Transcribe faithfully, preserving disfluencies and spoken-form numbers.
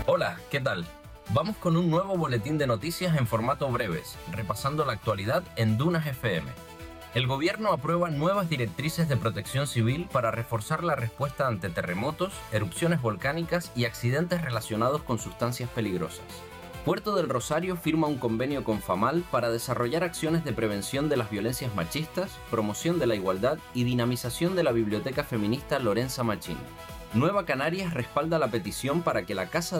Hola, ¿qué tal? Vamos con un nuevo boletín de noticias en formato breves, repasando la actualidad en Dunas F M. El gobierno aprueba nuevas directrices de protección civil para reforzar la respuesta ante terremotos, erupciones volcánicas y accidentes relacionados con sustancias peligrosas. Puerto del Rosario firma un convenio con FAMAL para desarrollar acciones de prevención de las violencias machistas, promoción de la igualdad y dinamización de la biblioteca feminista Lorenza Machín. Nueva Canarias respalda la petición para que la Casa